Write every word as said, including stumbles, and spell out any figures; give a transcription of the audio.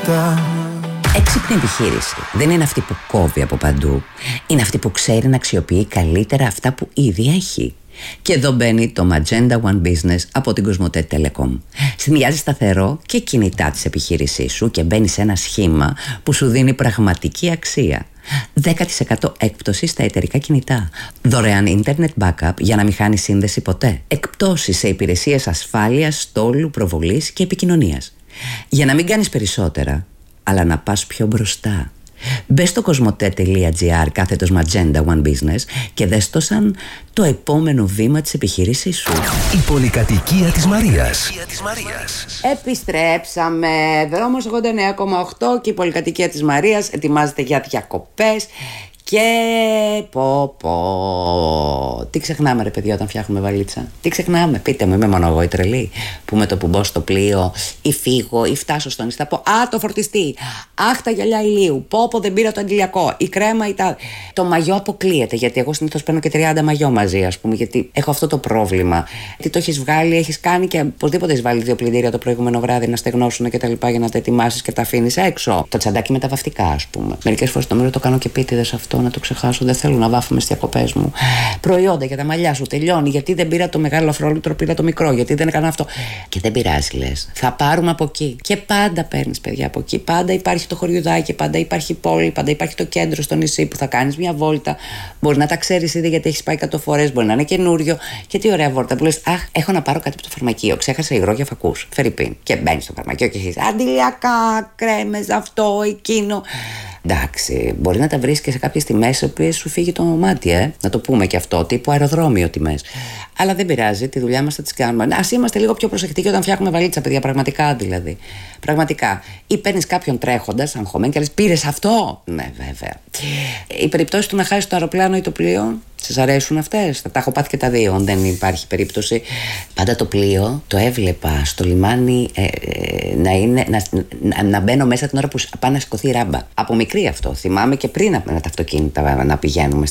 μπροστά. Έξυπνη επιχείρηση δεν είναι αυτή που κόβει από παντού. Είναι αυτή που ξέρει να αξιοποιεί καλύτερα αυτά που ήδη έχει. Και εδώ μπαίνει το Magenta One Business από την Cosmote Telecom. Συνδυάζει σταθερό και κινητά της επιχείρησής σου και μπαίνει σε ένα σχήμα που σου δίνει πραγματική αξία. δέκα τοις εκατό έκπτωση στα εταιρικά κινητά. Δωρεάν internet backup για να μην χάνει σύνδεση ποτέ. Εκπτώσεις σε υπηρεσίες ασφάλειας, στόλου, προβολής και επικοινωνίας. Για να μην κάνεις περισσότερα, αλλά να πας πιο μπροστά. Μπες στο cosmote.gr κάθετος Magenta One Business και δες το σαν το επόμενο βήμα της επιχείρησής σου. Η πολυκατοικία της Μαρίας. Επιστρέψαμε. Δρόμος ογδόντα εννέα κόμμα οκτώ και η πολυκατοικία της Μαρίας ετοιμάζεται για διακοπές. Και πω πω. Τι ξεχνάμε ρε παιδιά όταν φτιάχνουμε βαλίτσα? Τι ξεχνάμε? Πείτε μου, είμαι μόνο εγώ η τρελή που με το που μπω στο πλοίο ή φύγω ή φτάσω στον νησί θα πω α, το φορτιστή, αχ τα γυαλιά ηλίου, πω πω δεν πήρα το αντιλιακό, η κρέμα ή τα... Το μαγιό αποκλείεται, γιατί εγώ συνήθως παίρνω και τριάντα μαγιό μαζί, ας πούμε, γιατί έχω αυτό το πρόβλημα. Τι το έχεις βγάλει, έχεις κάνει και οπωσδήποτε έχεις βάλει δύο πλυντήρια το προηγούμενο βράδυ να στεγνώσουν και τα λοιπά για να τα ετοιμάσεις και τα αφήνεις έξω. Το τσαντάκι με τα βαφτικά, ας πούμε. Μερικές φορές το μύρο το κάνω και πίτιδες αυτό, να το ξεχάσω. Δεν θέλω να βάφουμε στις διακοπές μου. Προϊόντα για τα μαλλιά σου, τελειώνει. Γιατί δεν πήρα το μεγάλο αφρόλουτρο, πήρα το μικρό. Γιατί δεν έκανα αυτό. Και δεν πειράζει, λες. Θα πάρουμε από εκεί. Και πάντα παίρνεις, παιδιά, από εκεί. Πάντα υπάρχει το χωριουδάκι, πάντα υπάρχει η πόλη, πάντα υπάρχει το κέντρο στο νησί που θα κάνεις μια βόλτα. Μπορεί να τα ξέρεις ήδη γιατί έχεις πάει εκατό φορές, μπορεί να είναι καινούριο. Και τι ωραία βόλτα που λες, αχ, έχω να πάρω κάτι από το φαρμακείο. Ξέχασα υγρό για φακούς. Φερρυπίν. Και μπαίνεις στο φαρμακείο και έχεις αντιλιακά, κρέμες, αυτό, εκείνο. Εντάξει, μπορεί να τα βρεις και σε κάποιες τιμές οι οποίες σου φύγει το μάτι, ε? Να το πούμε και αυτό, τύπου αεροδρόμιο τιμές. Αλλά δεν πειράζει, τη δουλειά μας θα τις κάνουμε. Ας είμαστε λίγο πιο προσεκτικοί όταν φτιάχνουμε βαλίτσα, παιδιά, πραγματικά δηλαδή. Πραγματικά. Ή παίρνεις κάποιον τρέχοντας, αγχωμένη και λες, πήρες αυτό? Ναι, βέβαια. Η περιπτώση του να χάσεις το αεροπλάνο ή το πλοίο, σας αρέσουν αυτές? Θα τα έχω πάθει και τα δύο, δεν υπάρχει περίπτωση. Πάντα το πλοίο το έβλεπα στο λιμάνι ε, ε, να, είναι, να, να, να μπαίνω μέσα την ώρα που πάει να σηκωθεί η ράμπα. Από μικρή αυτό. Θυμάμαι και πριν από τα αυτοκίνητα να πηγαίνουμε